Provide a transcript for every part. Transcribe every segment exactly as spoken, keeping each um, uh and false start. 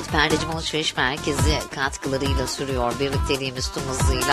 Perdecim Alışveriş Merkezi katkılarıyla sürüyor birlikteliğimiz tüm hızıyla.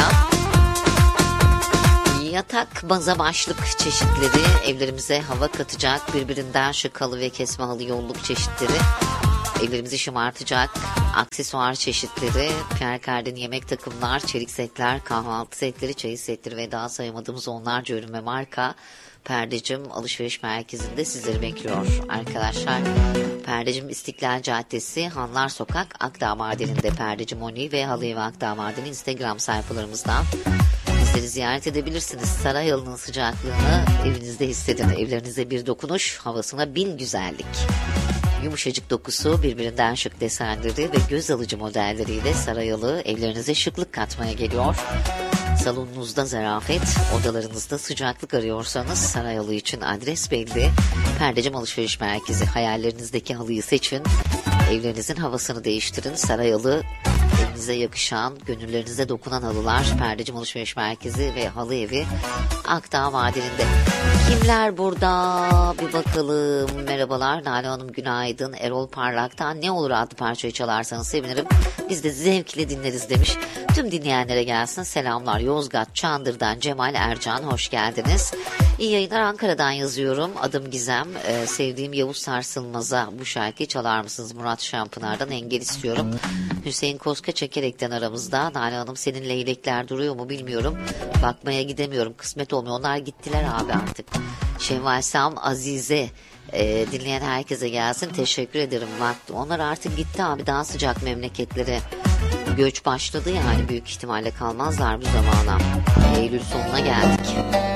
Yatak, baza, başlık çeşitleri evlerimize hava katacak, birbirinden şık halı ve kesme halı yolluk çeşitleri evlerimizi şımartacak, aksesuar çeşitleri, Pierre Cardin yemek takımlar, çelik setler, kahvaltı setleri, çayı setleri ve daha sayamadığımız onlarca ürün ve marka Perdecim Alışveriş Merkezi'nde sizleri bekliyor arkadaşlar. Perdecim İstiklal Caddesi, Hanlar Sokak, Akdağ Mardin'inde Perdecim Oni ve Halı Evi Akdağ Mardin Instagram sayfalarımızdan bizleri ziyaret edebilirsiniz. Sarayyalı'nın sıcaklığını evinizde hissedin. Evlerinize bir dokunuş, havasına bin güzellik. Yumuşacık dokusu, birbirinden şık desenleri ve göz alıcı modelleriyle Sarayyalı evlerinize şıklık katmaya geliyor. Salonunuzda zarafet, odalarınızda sıcaklık arıyorsanız Sarayyalı için adres belli. Perdecim Alışveriş Merkezi, hayallerinizdeki halıyı seçin. Evlerinizin havasını değiştirin. Sarayyalı, evinize yakışan, gönüllerinize dokunan halılar Perdecim Alışveriş Merkezi ve Halı Evi Akdağ Mardin'inde. Kimler burada? Bir bakalım. Merhabalar Nale Hanım, günaydın. Erol Parlak'tan Ne Olur adlı parçayı çalarsanız sevinirim. Biz de zevkle dinleriz demiş. Tüm dinleyenlere gelsin selamlar. Yozgat Çandır'dan Cemal Ercan, hoş geldiniz. İyi yayınlar, Ankara'dan yazıyorum. Adım Gizem. Ee, sevdiğim Yavuz Sarsılmaz'a bu şarkıyı çalar mısınız? Murat Şampınar'dan Engel istiyorum. Hüseyin Koska Çekerek'ten aramızda. Nale Hanım, senin leylekler duruyor mu bilmiyorum. Bakmaya gidemiyorum. Kısmet olmuyor. Onlar gittiler abi artık. Şevval Sam, Azize, e, dinleyen herkese gelsin. Teşekkür ederim. Vakti. Onlar artık gitti abi. Daha sıcak memleketlere göç başladı, yani büyük ihtimalle kalmazlar bu zamana. Eylül sonuna geldik.